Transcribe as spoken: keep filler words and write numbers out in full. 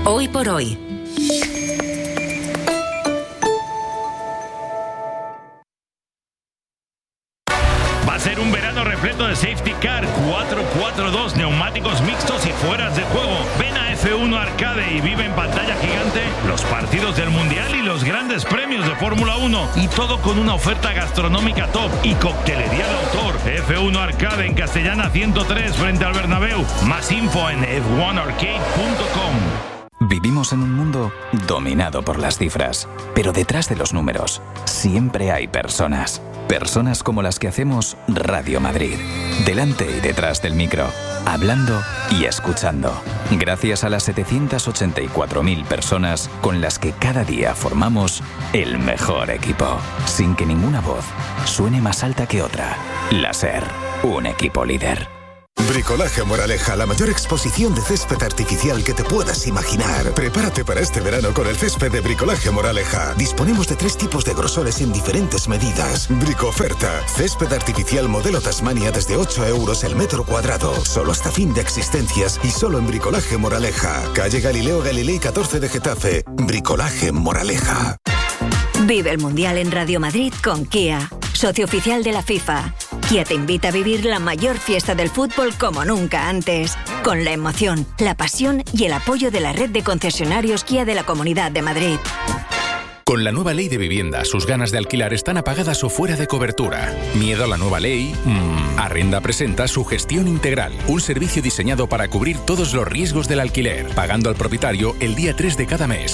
Hoy por hoy. Va a ser un verano repleto de safety car, cuatro cuatro dos, neumáticos mixtos y fueras de juego. Ven a F uno Arcade y vive en pantalla gigante los partidos del Mundial y los grandes premios de Fórmula uno. Y todo con una oferta gastronómica top y coctelería de autor. F uno Arcade en Castellana ciento tres frente al Bernabéu. Más info en f uno arcade punto com. Vivimos en un mundo dominado por las cifras, pero detrás de los números siempre hay personas. Personas como las que hacemos Radio Madrid. Delante y detrás del micro, hablando y escuchando. Gracias a las setecientas ochenta y cuatro mil personas con las que cada día formamos el mejor equipo. Sin que ninguna voz suene más alta que otra. La SER, un equipo líder. Bricolaje Moraleja, la mayor exposición de césped artificial que te puedas imaginar. Prepárate para este verano con el césped de Bricolaje Moraleja. Disponemos de tres tipos de grosores en diferentes medidas. Bricoferta, césped artificial modelo Tasmania desde ocho euros el metro cuadrado. Solo hasta fin de existencias y solo en Bricolaje Moraleja. Calle Galileo Galilei catorce de Getafe. Bricolaje Moraleja. Vive el Mundial en Radio Madrid con Kia, socio oficial de la FIFA. Kia te invita a vivir la mayor fiesta del fútbol como nunca antes, con la emoción, la pasión y el apoyo de la red de concesionarios Kia de la Comunidad de Madrid. Con la nueva ley de vivienda, sus ganas de alquilar están apagadas o fuera de cobertura. ¿Miedo a la nueva ley? Mm. Arrenda presenta su gestión integral, un servicio diseñado para cubrir todos los riesgos del alquiler, pagando al propietario el día tres de cada mes.